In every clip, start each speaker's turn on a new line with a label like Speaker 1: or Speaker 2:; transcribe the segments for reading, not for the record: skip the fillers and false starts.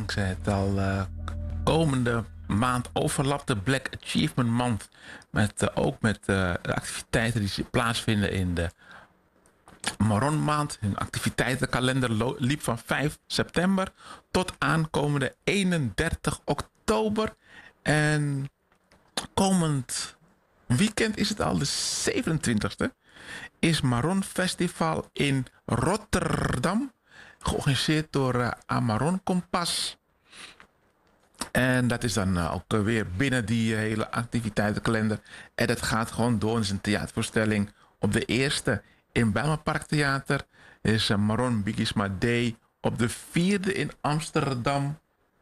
Speaker 1: ik zei het al, komende maand overlapt de Black Achievement Month ook met de activiteiten die plaatsvinden in de Maronmaand. Hun activiteitenkalender liep van 5 september tot aankomende 31 oktober. En komend weekend is het al de 27e. Is Maron Festival in Rotterdam. Georganiseerd door Amaron Kompas. En dat is dan ook weer binnen die hele activiteitenkalender. En dat gaat gewoon door. Het is een theatervoorstelling op de eerste in Bijlmer Parktheater. Is Maron Bigisma Day op de 4e in Amsterdam.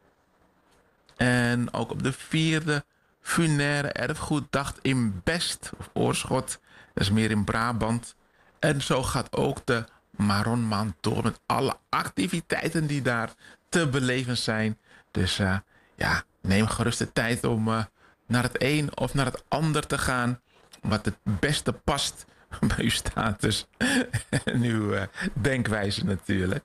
Speaker 1: En ook op de 4e Funaire Erfgoeddag in Best of Oorschot. Dat is meer in Brabant. En zo gaat ook de Maronmaand door met alle activiteiten die daar te beleven zijn. Dus neem gerust de tijd om naar het een of naar het ander te gaan. Wat het beste past bij uw status en uw denkwijze natuurlijk.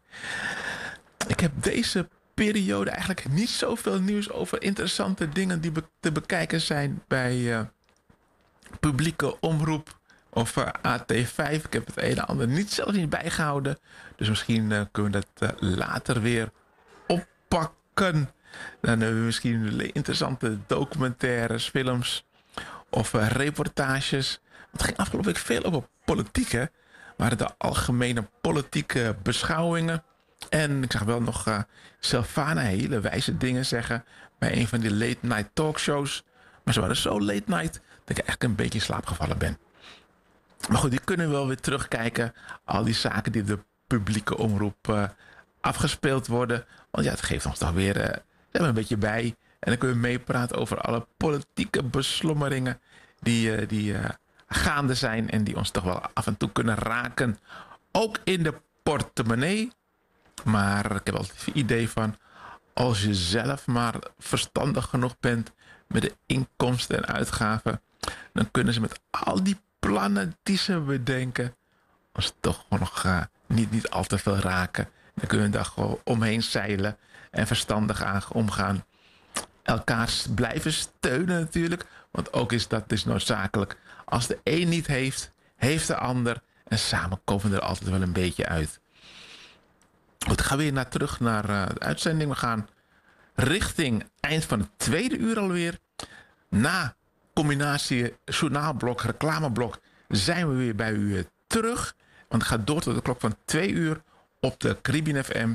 Speaker 1: Ik heb deze periode eigenlijk niet zoveel nieuws over interessante dingen die te bekijken zijn bij publieke omroep of AT5. Ik heb het een en ander zelfs niet bijgehouden. Dus misschien kunnen we dat later weer oppakken. Dan hebben we misschien interessante documentaires, films of reportages. Het ging afgelopen week veel over politiek, hè. Waren de algemene politieke beschouwingen. En ik zag wel nog Sylvana hele wijze dingen zeggen bij een van die late night talkshows. Maar ze waren zo late night dat ik echt een beetje in slaap gevallen ben. Maar goed, die kunnen we wel weer terugkijken. Al die zaken die op de publieke omroep afgespeeld worden. Want ja, het geeft ons toch weer een beetje bij. En dan kunnen we meepraten over alle politieke beslommeringen die gaande zijn. En die ons toch wel af en toe kunnen raken. Ook in de portemonnee. Maar ik heb altijd het idee van, als je zelf maar verstandig genoeg bent met de inkomsten en uitgaven, dan kunnen ze met al die plannen die ze bedenken ons toch gewoon nog niet al te veel raken. Dan kunnen we daar gewoon omheen zeilen en verstandig aan omgaan. Elkaar blijven steunen natuurlijk, want ook is dat dus noodzakelijk. Als de een niet heeft, heeft de ander. En samen komen we er altijd wel een beetje uit. Goed, gaan we weer terug naar de uitzending. We gaan richting eind van het tweede uur alweer. Na combinatie journaalblok, reclameblok zijn we weer bij u terug. Want het gaat door tot de klok van 2 uur op de Caribbean FM.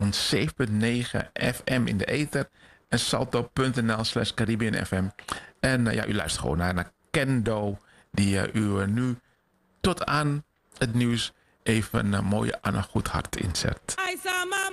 Speaker 1: 7.9 FM in de ether. En salto.nl/Caribbean FM. En u luistert gewoon naar Kendo. Die u nu tot aan het nieuws even een mooie Anna Goedhart inzet.